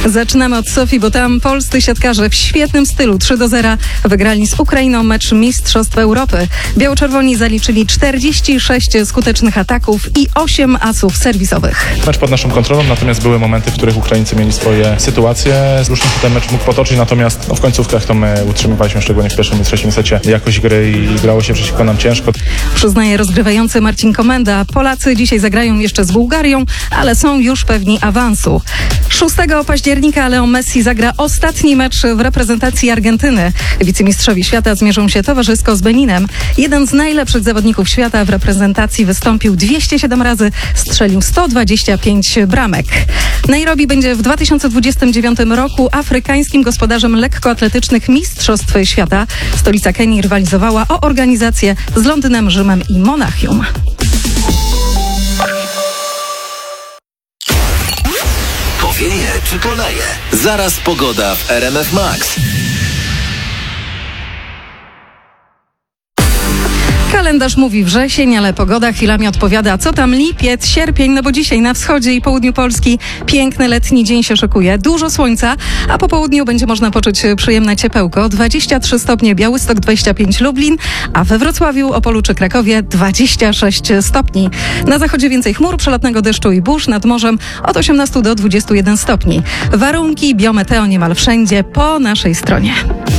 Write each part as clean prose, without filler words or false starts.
Zaczynamy od Sofii, bo tam polscy siatkarze w świetnym stylu 3-0 wygrali z Ukrainą mecz Mistrzostw Europy. Biało-czerwoni zaliczyli 46 skutecznych ataków i 8 asów serwisowych. Mecz pod naszą kontrolą, natomiast były momenty, w których Ukraińcy mieli swoje sytuacje. Różnie się ten mecz mógł potoczyć, natomiast w końcówkach to my utrzymywaliśmy, szczególnie w pierwszym i trzecim secie, jakość gry i grało się przeciwko nam ciężko. Przyznaje rozgrywający Marcin Komenda. Polacy dzisiaj zagrają jeszcze z Bułgarią, ale są już pewni awansu. 6 października Leo Messi zagra ostatni mecz w reprezentacji Argentyny. Wicemistrzowie świata zmierzą się towarzysko z Beninem. Jeden z najlepszych zawodników świata w reprezentacji wystąpił 207 razy, strzelił 125 bramek. Nairobi będzie w 2029 roku afrykańskim gospodarzem lekkoatletycznych Mistrzostw Świata. Stolica Kenii rywalizowała o organizację z Londynem, Rzymem i Monachium. Powieje czy poleje? Zaraz pogoda w RMF Max. Kalendarz mówi wrzesień, ale pogoda chwilami odpowiada, co tam lipiec, sierpień, no bo dzisiaj na wschodzie i południu Polski piękny letni dzień się szykuje, dużo słońca, a po południu będzie można poczuć przyjemne ciepełko, 23 stopnie Białystok, 25 Lublin, a we Wrocławiu, Opolu czy Krakowie 26 stopni. Na zachodzie więcej chmur, przelotnego deszczu i burz, nad morzem od 18 do 21 stopni. Warunki biometeo niemal wszędzie po naszej stronie.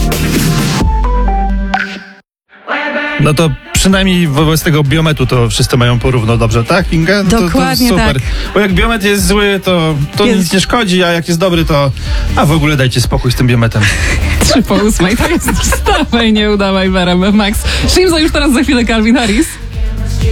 No to przynajmniej wobec tego biometu to wszyscy mają porówno dobrze, tak, Inga? No Dokładnie to super. tak. Bo jak biomet jest zły, to nic nie szkodzi, a jak jest dobry, to... A w ogóle dajcie spokój z tym biometem. 3 po 8, to jest wstawaj, nie udawaj w RMF Max. Shimza już teraz za chwilę Calvin Harris.